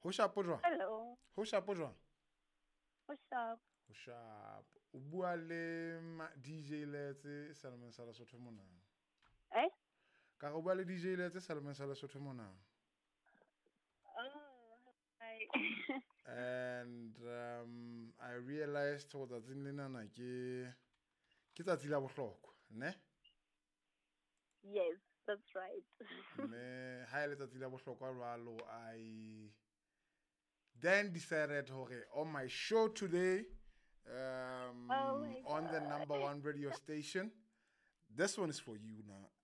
Ho shapo jwang? Hello. Ho shapo jwang? What's up? Ho shapo. O bua le DJ Letse Salman sa Lesotho mona. Eh? Ka go bua le DJ Letse Salman sa Lesotho mona. Oh, hi. And I realized go tsatsing lenana ke tsatsi la bohlokwa, ne? Yes, that's right. Me ha ile tsatsi la bohlokwa jwalo I then decided on my show today Oh my on the God. number one radio station. This one is for you now.